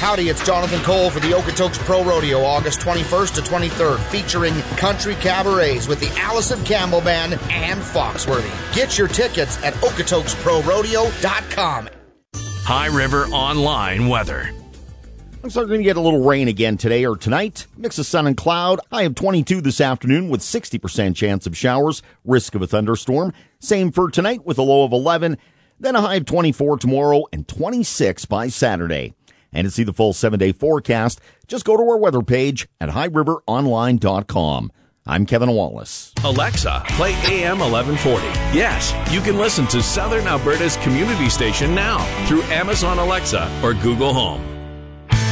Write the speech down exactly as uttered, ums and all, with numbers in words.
Howdy, it's Jonathan Cole for the Okotoks Pro Rodeo, August twenty-first to twenty-third, featuring country cabarets with the Allison Campbell Band and Foxworthy. Get your tickets at okotoks pro rodeo dot com. High River Online weather. Looks like we're going to get a little rain again today or tonight. Mix of sun and cloud. High of twenty-two this afternoon with sixty percent chance of showers. Risk of a thunderstorm. Same for tonight with a low of eleven. Then a high of twenty-four tomorrow and twenty-six by Saturday. And to see the full seven-day forecast, just go to our weather page at high river online dot com. I'm Kevin Wallace. Alexa, play A M eleven forty. Yes, you can listen to Southern Alberta's community station now through Amazon Alexa or Google Home.